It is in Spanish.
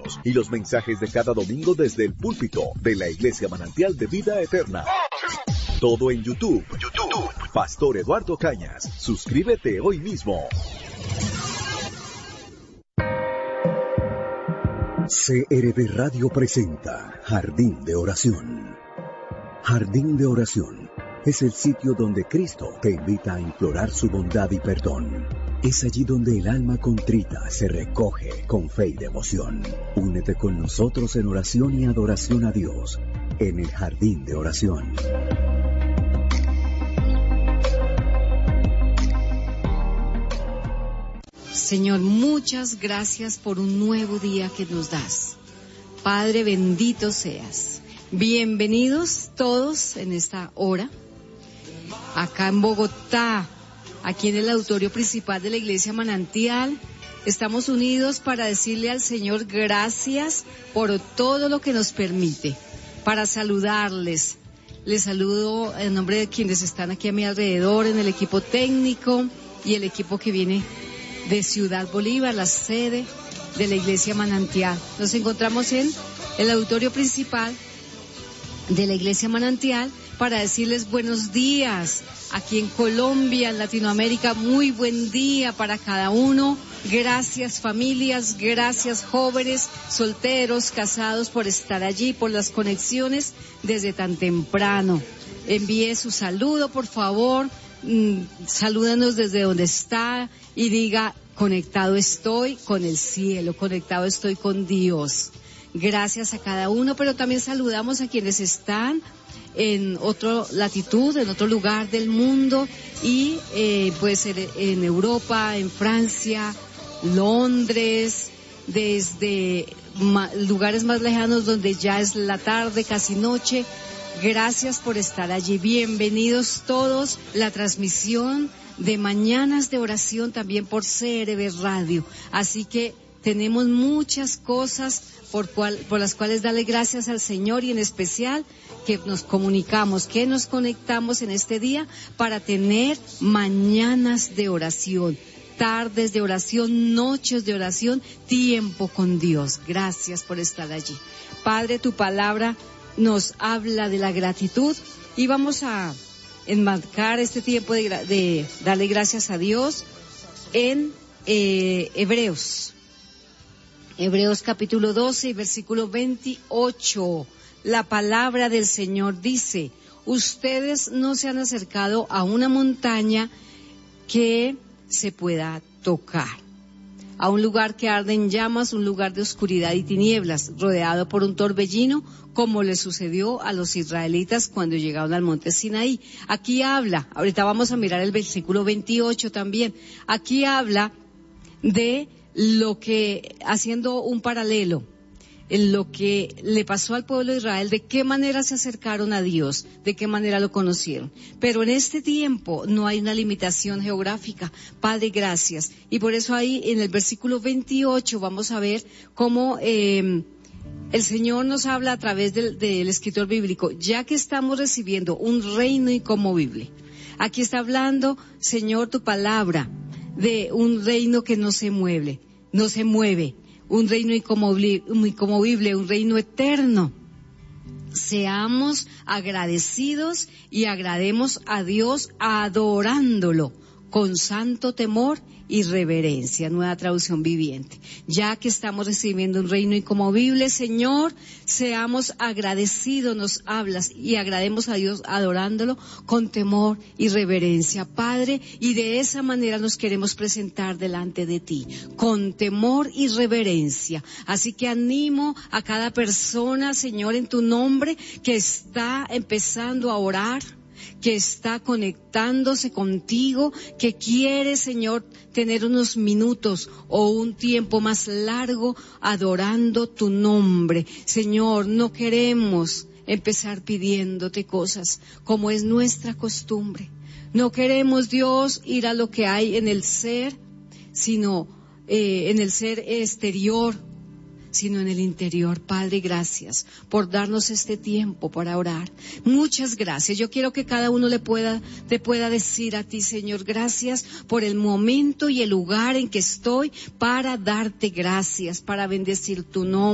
testimonios y los mensajes de cada domingo desde el púlpito de la Iglesia Manantial de Vida Eterna. Todo en YouTube. Pastor Eduardo Cañas. Suscríbete hoy mismo. CRB Radio presenta Jardín de Oración. Jardín de Oración es el sitio donde Cristo te invita a implorar su bondad y perdón. Es allí donde el alma contrita se recoge con fe y devoción. Únete con nosotros en oración y adoración a Dios en el Jardín de Oración. Señor, muchas gracias por un nuevo día que nos das. Padre, bendito seas. Bienvenidos todos en esta hora, acá en Bogotá, aquí en el auditorio principal de la Iglesia Manantial. Estamos unidos para decirle al Señor gracias por todo lo que nos permite, para saludarles. Les saludo en nombre de quienes están aquí a mi alrededor, en el equipo técnico y el equipo que viene de Ciudad Bolívar, la sede de la Iglesia Manantial. Nos encontramos en el auditorio principal de la Iglesia Manantial para decirles buenos días. Aquí en Colombia, en Latinoamérica, muy buen día para cada uno. Gracias familias, gracias jóvenes, solteros, casados por estar allí, por las conexiones desde tan temprano. Envíe su saludo, por favor. Salúdanos desde donde está y diga: conectado estoy con el cielo, conectado estoy con Dios. Gracias a cada uno, pero también saludamos a quienes están en otra latitud, en otro lugar del mundo y puede ser en Europa, en Francia, Londres, desde lugares más lejanos donde ya es la tarde, casi noche. Gracias por estar allí. Bienvenidos todos. La transmisión de Mañanas de Oración también por CRB Radio. Así que tenemos muchas cosas por las cuales darle gracias al Señor, y en especial que nos comunicamos, que nos conectamos en este día para tener mañanas de oración, tardes de oración, noches de oración, tiempo con Dios. Gracias por estar allí. Padre, tu palabra nos habla de la gratitud y vamos a enmarcar este tiempo de darle gracias a Dios en Hebreos capítulo 12 y versículo 28. La palabra del Señor dice: ustedes no se han acercado a una montaña que se pueda tocar, a un lugar que arde en llamas, un lugar de oscuridad y tinieblas, rodeado por un torbellino, como le sucedió a los israelitas cuando llegaron al monte Sinaí. Aquí habla, ahorita vamos a mirar el versículo 28 también, aquí habla de lo que, haciendo un paralelo, en lo que le pasó al pueblo de Israel, de qué manera se acercaron a Dios, de qué manera lo conocieron. Pero en este tiempo no hay una limitación geográfica. Padre, gracias. Y por eso ahí en el versículo 28 vamos a ver cómo el Señor nos habla a través del escritor bíblico, ya que estamos recibiendo un reino inconmovible. Aquí está hablando, Señor, tu palabra, de un reino que no se mueve, un reino inconmovible, un reino eterno. Seamos agradecidos y agrademos a Dios adorándolo con santo temor y reverencia. Nueva traducción viviente. Ya que estamos recibiendo un reino inconmovible, Señor, seamos agradecidos, nos hablas, y agrademos a Dios adorándolo con temor y reverencia, Padre, y de esa manera nos queremos presentar delante de ti, con temor y reverencia. Así que animo a cada persona, Señor, en tu nombre, que está empezando a orar, que está conectándose contigo, que quiere, Señor, tener unos minutos o un tiempo más largo adorando tu nombre. Señor, no queremos empezar pidiéndote cosas como es nuestra costumbre. No queremos, Dios, ir a lo que hay en el ser, sino en el ser exterior, sino en el interior. Padre, gracias por darnos este tiempo para orar. Muchas gracias. Yo quiero que cada uno te pueda decir a ti, Señor, gracias por el momento y el lugar en que estoy para darte gracias, para bendecir tu nombre.